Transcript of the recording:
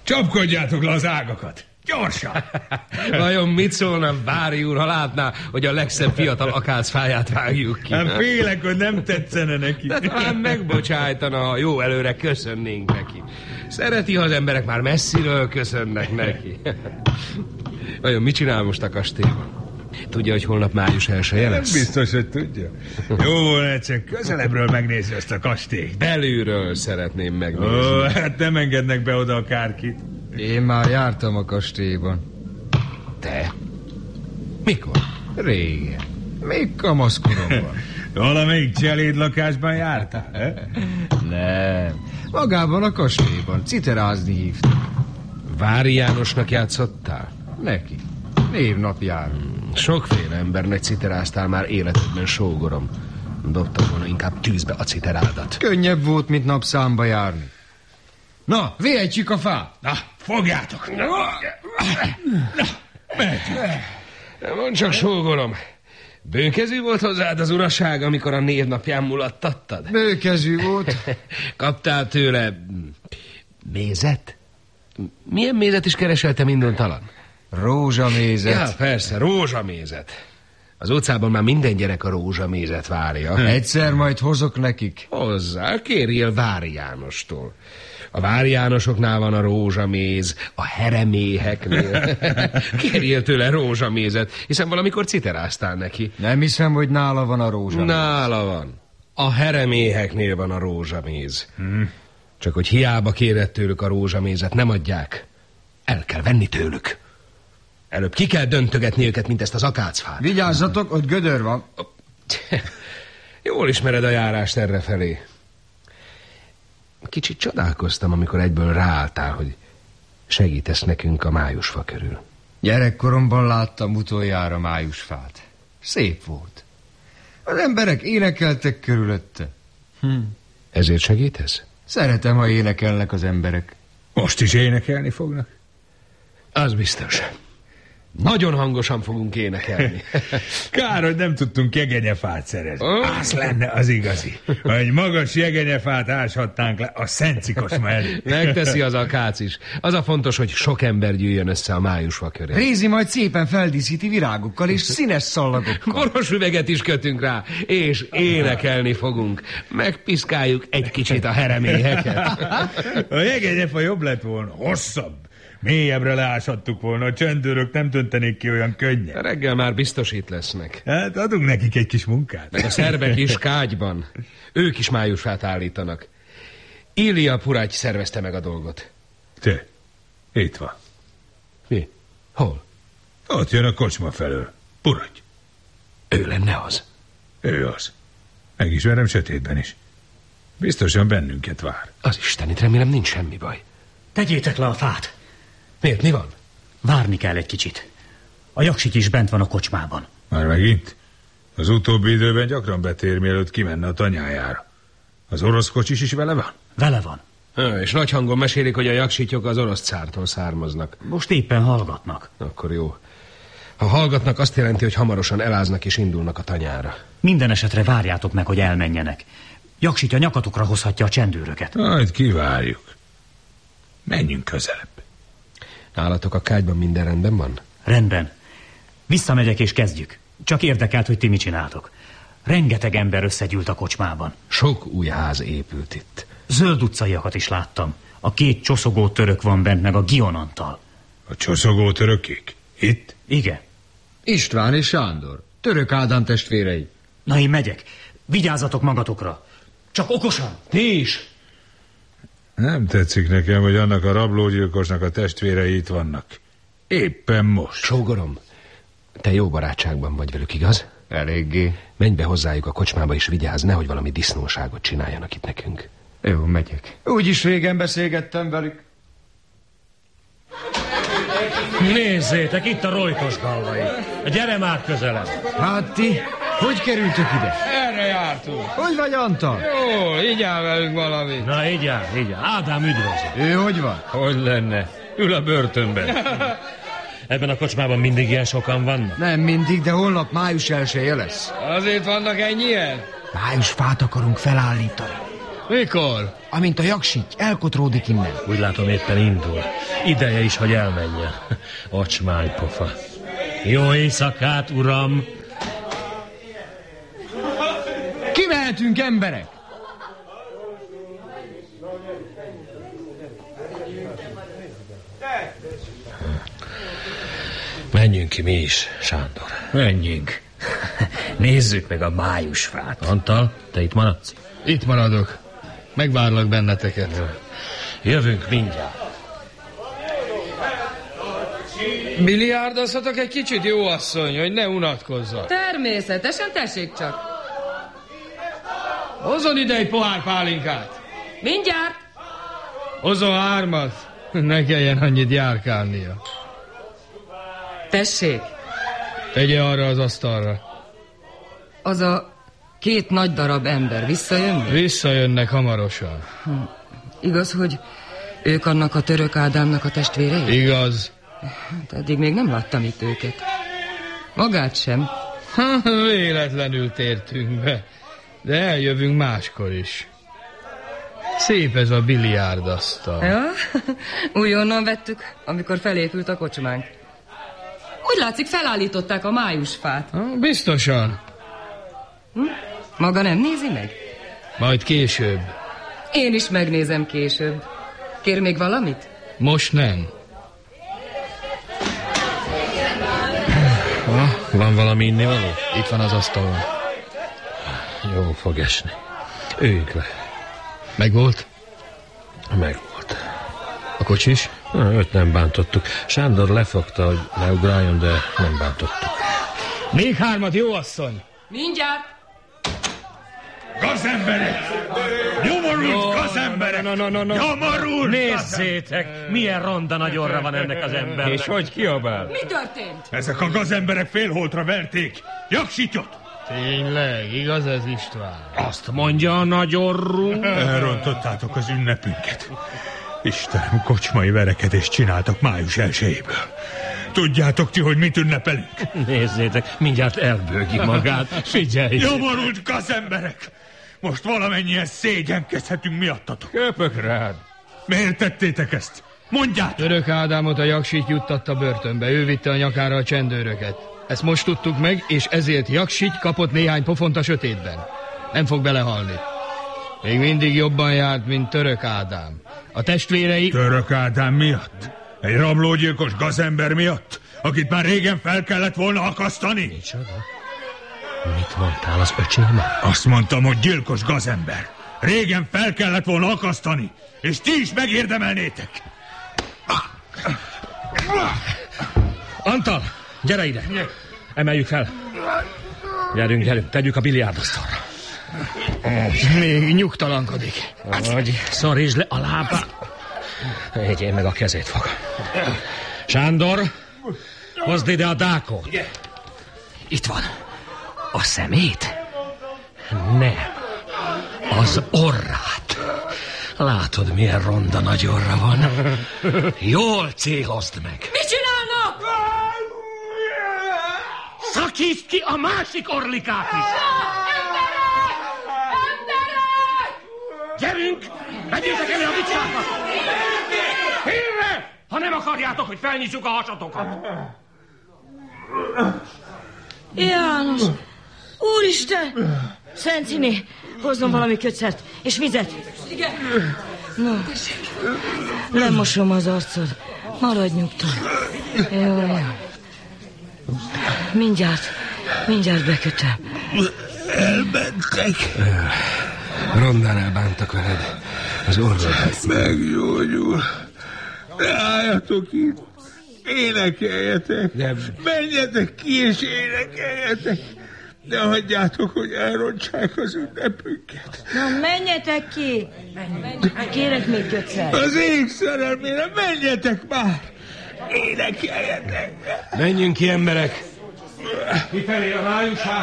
Csapkodjátok le az ágakat! Gyorsan! Vajon mit szólna Vári úr, ha látná, hogy a legszebb fiatal akácfáját vágjuk ki? Hát félek, hogy nem tetszene neki. De talán megbocsájtana, ha jó előre köszönnénk neki. Szereti, ha az emberek már messziről köszönnek neki. Vajon mit csinál most a kastélyban? Tudja, hogy holnap május 1-je lesz? Nem biztos, hogy tudja. Jó volna, csak közelebbről megnézni ezt a kastélyt. Belülről szeretném megnézni. Ó, hát nem engednek be oda akárkit. Én már jártam a kastélyban. Te? Mikor? Régen. Még kamaszkoromban. Valamelyik cselédlakásban jártál? Nem. Magában a kastélyban. Citerázni hívtak. Vári Jánosnak játszottál? Neki. Névnapjára. Sokféle embernek citeráztál már életedben, sógorom. Dobtam volna inkább tűzbe a citerádat. Könnyebb volt, mint napszámba járni. Na, vihetjük a fát! Na, fogjátok! Mondd csak, sógorom, bőkezű volt hozzád az uraság, amikor a névnapján mulattattad? Bőkezű volt. Kaptál tőle mézet? Milyen mézet is kereselte minduntalan? Rózsamézet. Ja, persze, rózsamézet. Az utcában már minden gyerek a rózsamézet várja. Egyszer majd hozok nekik. Hozzá, kérjél Vári Jánostól. A Vári Jánosoknál van a rózsaméz, a hereméheknél. Kérjél tőle rózsamézet, hiszen valamikor citeráztál neki. Nem hiszem, hogy nála van a rózsaméz. Nála van. A hereméheknél van a rózsaméz. Csak hogy hiába kéred tőlük a rózsamézet, nem adják. El kell venni tőlük. Előbb ki kell döntögetni őket, mint ezt az akácfát. Vigyázzatok, ott gödör van. Jól ismered a járást errefelé. Kicsit csodálkoztam, amikor egyből ráálltál, hogy segítesz nekünk a májusfa körül. Gyerekkoromban láttam utoljára májusfát. Szép volt. Az emberek énekeltek körülötte. Ezért segítesz? Szeretem, ha énekelnek az emberek. Most is énekelni fognak? Az biztos. Nagyon hangosan fogunk énekelni. Kár, hogy nem tudtunk jegenyefát szerezni. Az lenne az igazi. Ha egy magas jegenyefát áshatnánk le a Szentszikos mellé. Megteszi az akác is. Az a fontos, hogy sok ember gyűjjön össze a májusfa köré. Rézi majd szépen feldíszíti virágokkal és színes szallagokkal. Boros üveget is kötünk rá, és énekelni fogunk. Megpiszkáljuk egy kicsit a hereméheket. A jegenyefa jobb lett volna, hosszabb. Mélyebbre leáshattuk volna, a csendőrök nem döntenék ki olyan könnyen. Reggel már biztos itt lesznek. Hát adunk nekik egy kis munkát. Meg a szerbek is Kágyban. Ők is májusfát állítanak. Ilya Purágy szervezte meg a dolgot. Te, itt van. Mi? Hol? Ott jön a kocsma felől. Purágy. Ő lenne az. Ő az. Megismerem sötétben is. Biztosan bennünket vár. Az Istenit, remélem nincs semmi baj. Tegyétek le a fát. Miért, mi van? Várni kell egy kicsit. A Jaksit is bent van a kocsmában. Már megint? Az utóbbi időben gyakran betér, mielőtt kimenne a tanyájára. Az orosz kocsis is vele van? Vele van. És nagy hangon mesélik, hogy a jaksityok az orosz cártól származnak. Most éppen hallgatnak. Akkor jó. Ha hallgatnak, azt jelenti, hogy hamarosan eláznak és indulnak a tanyára. Minden esetre várjátok meg, hogy elmenjenek. Jaksitya nyakatokra hozhatja a csendőröket. Majd kivárjuk. Menjünk közelebb. Nálatok a Kágyban minden rendben van? Rendben. Visszamegyek és kezdjük. Csak érdekelt, hogy ti mit csináltok. Rengeteg ember összegyűlt a kocsmában. Sok új ház épült itt. Zöld utcaiakat is láttam. A 2 csoszogó török van bent, meg a Gion Antal. A csoszogó törökék? Itt? Igen. István és Sándor. Török Ádám testvérei. Na, én megyek. Vigyázzatok magatokra. Csak okosan. Ti is! Nem tetszik nekem, hogy annak a rablógyilkosnak a testvérei itt vannak. Éppen most. Sógorom, te jó barátságban vagy velük, igaz? Eléggé. Menj be hozzájuk a kocsmába és vigyázz, nehogy valami disznóságot csináljanak itt nekünk. Jó, megyek. Úgyis régen beszélgettem velük. Nézzétek, itt a rojtos gallai. Gyere már közelebb. Hát ti, hogy kerültök ide? Erre jártunk. Hogy vagy, Antal? Jó, így áll velünk valami. Na, így áll. Ádám üdvözl. Ő hogy van? Hogy lenne? Ül a börtönben. Ebben a kocsmában mindig ilyen sokan vannak? Nem mindig, de holnap május 1-je lesz. Azért vannak ennyien? Májusfát akarunk felállítani. Mikor? Amint a jaksíty elkotródik innen. Úgy látom, éppen indul. Ideje is, hogy elmenjen. Ocsmánypofa. Jó éjszakát, uram! Kimehetünk, emberek! Menjünk ki mi is, Sándor. Menjünk. Nézzük meg a májusfát. Antal, te itt maradsz? Itt maradok. Megvárlak benneteket. Jövünk mindjárt. Biliárdozhatok egy kicsit, jó asszony, hogy ne unatkozzak. Természetesen, tessék csak. Hozzon ide egy pohár pálinkát. Mindjárt. Hozzon 3, ne kelljen annyit járkálnia. Tessék. Tegye arra az asztalra. Az a 2 nagy darab ember visszajön? Visszajönnek hamarosan. Igaz, hogy ők annak a Török Ádámnak a testvérei? Igaz. Eddig még nem láttam itt őket. Magát sem. Véletlenül tértünk be. De eljövünk máskor is. Szép ez a biliárdasztal. Ja, újonnan vettük, amikor felépült a kocsmánk. Úgy látszik, felállították a májusfát. Biztosan. Maga nem nézi meg? Majd később. Én is megnézem később. Kér még valamit? Most nem. Van valami innivaló? Itt van az asztalon. Jó fog esni. Üljünk le. Megvolt? Megvolt. A kocsis? Őt nem bántottuk. Sándor lefogta, hogy leugráljon, de nem bántottuk. Még 3, jó asszony. Mindjárt. Gazemberek! Nyomorult gazemberek! Nyomorult! Nézzétek, milyen ronda nagy orra van ennek az embernek. És hogy kiabál? Mi történt? Ezek a gazemberek félholtra verték. Jaksítyot! Tényleg, igaz ez, István? Azt mondja a nagy orrú. Elrontottátok az ünnepünket. Istenem, kocsmai verekedést csináltak május 1-jéből. Tudjátok ti, hogy mit ünnepelünk? Nézzétek, mindjárt elbőgi magát. Figyelj! Nyomorult gazemberek! Most valamennyien szégyenkezhetünk miattatok. Köpök rád. Miért tettétek ezt? Mondjátok! Török Ádámot a jaksíty juttatta börtönbe. Ő vitte a nyakára a csendőröket. Ezt most tudtuk meg, és ezért jaksíty kapott néhány pofont a sötétben. Nem fog belehalni. Még mindig jobban járt, mint Török Ádám. A testvérei... Török Ádám miatt? Egy rablógyilkos gazember miatt? Akit már régen fel kellett volna akasztani? Micsoda? Mit mondtál az öcsém? Azt mondtam, hogy gyilkos gazember. Régen fel kellett volna akasztani, és ti is megérdemelnétek. Antal, gyere ide! Emeljük fel. Gyerünk, tegyük a biliárdasztalra. Még nyugtalankodik. Hogy szorítsd le a lábát. Így én meg a kezét fogom. Sándor, hozd ide a dákót. Itt van. A szemét? Nem, az orrát. Látod, milyen ronda nagy orra van. Jól célozd meg. Mit csinálnak? Szakítsd ki a másik orlikát is. Gyerünk! Vegyétek elő a bicsákat! Hírre! Ha nem akarjátok, hogy felnyissuk a hasatokat! János! Úristen! Szentszíné, hozzon valami kötszert és vizet. Igen. No, lemosom az arcod. Maradj nyugton. Jó. Mindjárt bekötöm. Elmentek. Rondán elbántak veled. Az orvod. Meggyógyul. Ne álljatok itt. Énekeljetek. Menjetek ki és énekeljetek. Ne hagyjátok, hogy elrontsák az ünnepünket. Na, menjetek ki! Kérek még kötszert. Az ég szerelmére menjetek már. Énekeljetek. Menjünk ki, emberek. Kifelé a májusház.